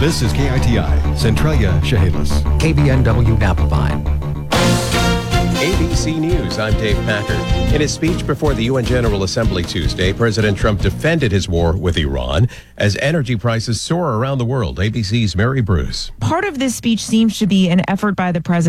This is KITI, Centralia, Chehalis. KBNW Napa Vine. ABC News, I'm Dave Packer. In his speech before the UN General Assembly Tuesday, President Trump defended his war with Iran as energy prices soar around the world. ABC's Mary Bruce. Part of this speech seems to be an effort by the president